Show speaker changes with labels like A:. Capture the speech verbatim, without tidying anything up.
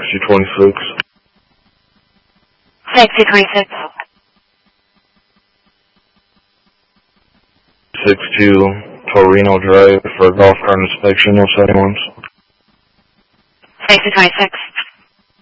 A: sixty twenty-six.
B: sixty twenty-six.
A: six two Torino Drive for golf cart inspection, no setting ones.
B: sixty twenty-six.